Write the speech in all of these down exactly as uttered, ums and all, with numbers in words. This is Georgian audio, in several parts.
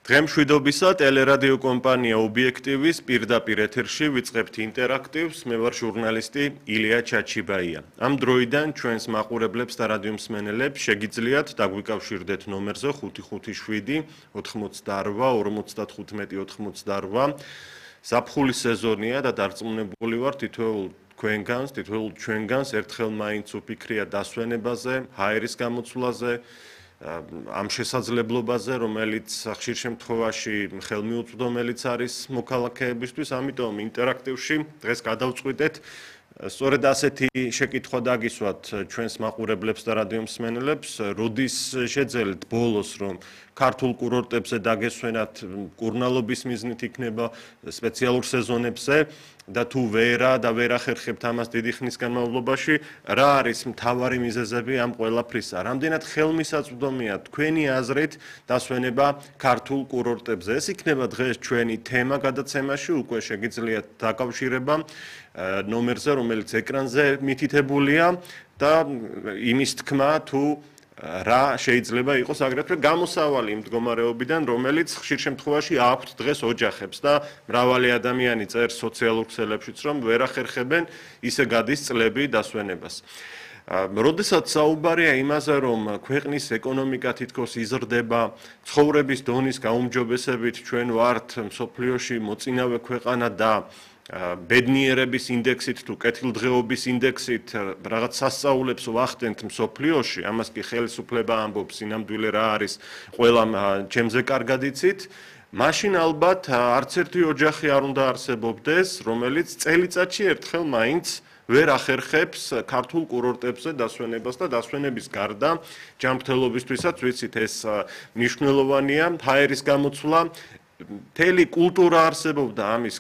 დღემშვიდობისა ტელერადიო კომპანია ობიექტივის პირდაპირ ეთერში ვიწყებთ ინტერაქტივს, მე ვარ ჟურნალისტი ილია ჩაჩიბაია. Ამ დროიდან ჩვენს მაყურებლებს და რადიომსმენელებს შეგიძლიათ დაგვიკავშირდეთ ნომერზე ხუთი ხუთი შვიდი ოთხმოცდაორვა ორმოცდათხუთმეტი ოცდაორვა. ზაფხულის სეზონია და დარწმუნებული ვარ თითოეულ თქვენგანს, თითოეულ ჩვენგანს ერთხელ მაინც უფიქრია დასვენებაზე, ჰაერის გამოცვლაზე, ამ შესაძლებლობაზე, რომელიც ხშირ შემთხვევაში ხელმიუწვდომელიც არის მოქალაქეებისთვის, ამიტომ ინტერაქტივში დღეს გადავწყვიტეთ სწორედ ასეთი შეკითხვა დაგისვათ ჩვენს მაყურებლებს და რადიომსმენელებს, როდის შეძელთ ბოლოს რომ ქართულ კურორტებზე დაგესვენათ მკურნალობის მიზნით იქნება სპეციალურ სეზონებზე და თუ ვერა და ვერ ახერხებთ ამას დიდი ხნის განმავლობაში, რა არის მთავარი მიზეზები ამ ყველაფრისა? რამდენად ხელმისაწვდომია თქვენი აზრით დასვენება ქართულ კურორტებზე? ეს იქნება დღეს ჩვენი თემა გადაცემაში, უკვე შეგიძლიათ დაკავშირება ნომერზე, რომელიც ეკრანზე მითითებულია და იმის თქმა თუ რა შეიძლება იყოს აგრეთვე გამოსავალი იმ მდგომარეობიდან, რომელიც ხშირ შემთხვევაში აქვთ დღეს ოჯახებს და მრავალი ადამიანი წერს სოციალურ ქსელებშიც, რომ ვერ ახერხებენ ისე გადის წლები დასვენებას. როდესაც საუბარია იმაზე, რომ ქვეყნის ეკონომიკა თითქოს იზრდება, ცხოვრების დონის გაუმჯობესებით ჩვენ ვართ მსოფლიოში მოწინავე ქვეყანა და ბედნიერების ინდექსით თუ კეთილდღეობის ინდექსით რაღაც სასწაულებს ვახდენთ მსოფლიოში, ამას კი ხელისუფლება ამბობს, სინამდვილე რა არის ყველამ ჩემზე კარგად იცით, მაშინ ალბათ არც ერთი ოჯახი არ უნდა არსებობდეს, რომელიც წელიწადში ერთხელ მაინც ვერ ახერხებს ქართულ კურორტებზე დასვენებას და დასვენების გარდა ჯანმრთელობისთვისაც ვიცით ეს მნიშვნელოვანია, ჰაერის გამოცვლა, მთელი კულტურა არსებობდა ამის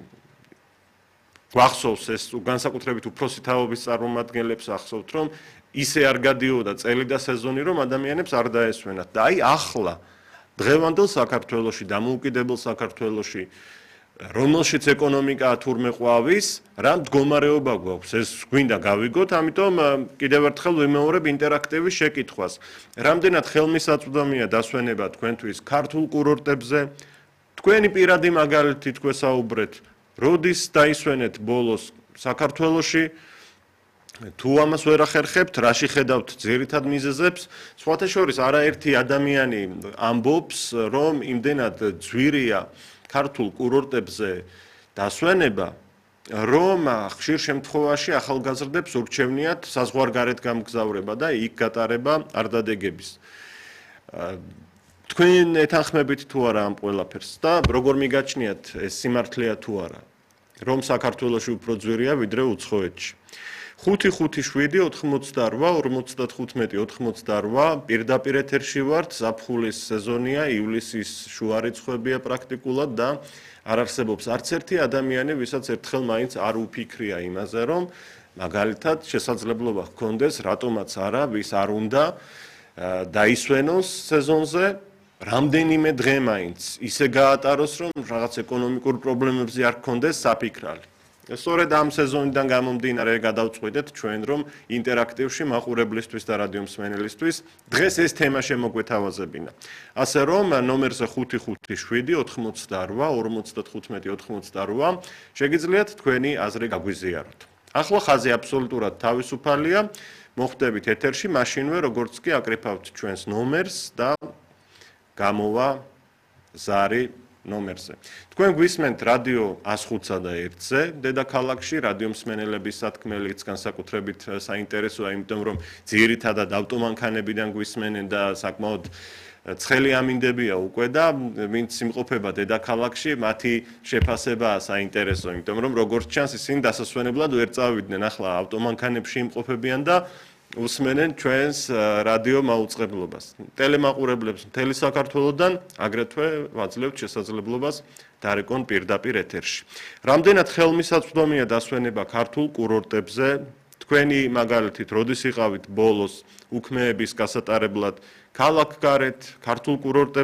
გვახსოვს ეს განსაკუთრებით უფროსი თაობის წარმომადგენლებს ახსოვთ, რომ ისე არ გადიოდა წელი და სეზონი, რომ ადამიანებს არ დაესვენათ. და აი ახლა დღევანდელ საქართველოში, დამოუკიდებელ საქართველოში, რომელშიც ეკონომიკა თურმე ყვავის, რა მდგომარეობა გვაქვს, ეს გვინდა გავიგოთ, ამიტომ კიდევ ერთხელ ვიმეორებ ინტერაქტივის შეკითხვას. რამდენად ხელმისაწვდომია დასვენება თქვენთვის ქართულ კურორტებზე? თქვენი პირადი მაგალითი თქვესაუბრეთ, როდის დაისვენეთ ბოლოს საქართველოში? თუ ამას ვერ ახერხებთ, რაში ხედავთ ძირითად მიზეზებს? სხვათა შორის არაერთი ადამიანი ამბობს, რომ იმდენად ძვირია ქართულ კურორტებზე დასვენება, რომ ხშირ შემთხვევაში ახალგაზრდებს ურჩევნიათ საზღვარგარეთ გამგზავრება და იქ გატარება არდადეგების. თქვენ ეთანხმებით თუ არა ამ ყველაფერს და როგორ მიგაჩნიათ ეს სიმართლეა თუ არა, რომ საქართველოში უფრო ძვირია ვიდრე უცხოეთში? ხუთი ხუთი შვიდი ოთხმოცდაორვა ორმოცდათხუთმეტი ოცდაორვა პირდაპირ ეთერში ვართ, ზაფხულის სეზონია, ივლისის შუა რიცხვებია პრაქტიკულად და არ არსებობს არც ერთი ადამიანი, ვისაც ერთხელ მაინც არ უფიქრია იმაზე, რომ მაგალითად შესაძლებლობა ჰქონდეს, რატომაც არა, ვის არ უნდა დაისვენოს სეზონზე, რამდენიმე დღე მაინც ისე გაატაროს, რომ რაღაც ეკონომიკურ პრობლემებზე არ გქონდეს საფიქრალი. სწორედ ამ სეზონიდან გამომდინარე გადავწყვიტეთ ჩვენ, რომ ინტერაქტივში მაყურებლისთვის და რადიომსმენელისთვის დღეს ეს თემა შემოგვეთავაზებინა. ასე რომ ნომერზე ხუთი ხუთი შვიდი ოთხმოცდაორვა ორმოცდათხუთმეტი ოცდაორვა შეგიძლიათ თქვენი აზრი გაგვიზიაროთ. ახლა ხაზი აბსოლუტურად თავისუფალია, მოხვდებით ეთერში, მაშინვე როგორც კი აკრიფავთ ჩვენს ნომერს და გამოვა ზარი ნომერზე. თქვენ გვისმენთ რადიო ას ხუთსა და ერთზე, დედაქალაქში, რადიომსმენელების სათქმელიც განსაკუთრებით საინტერესოა, იმიტომ რომ ძირითადად ავტომანქანებიდან გვისმენენ და საკმაოდ ცხელი ამინდებია უკვე და ვინც იმყოფება დედაქალაქში, მათი შეფასებაა საინტერესო, იმიტომ რომ როგორც ჩანს, ისინი დასასვენებლად ვერ წავიდნენ, ახლა ავტომანქანებში იმყოფებიან და უსმენენ ჩვენს რადიო მაუწყებლობას. ტელემაყურებლებს მთელი საქართველოდან აგრეთვე ვაძლევთ შესაძლებლობას დარეკონ პირდაპირ ეთერში. რამდენად ხელმისაწვდომია დასვენება ქართულ კურორტებზე? თქვენი მაგალითით, როდის იყავით ბოლოს უქმეების გასატარებლად ქალაქგარეთ, ქართულ კურორტებზე?